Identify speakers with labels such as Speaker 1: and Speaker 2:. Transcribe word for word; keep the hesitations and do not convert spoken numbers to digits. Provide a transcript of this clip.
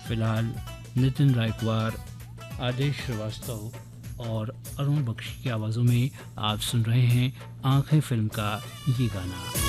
Speaker 1: फिलहाल नितिन रायकवार, आदेश श्रीवास्तव और अरुण बख्शी की आवाज़ों में आप सुन रहे हैं आंखें फिल्म का ये गाना।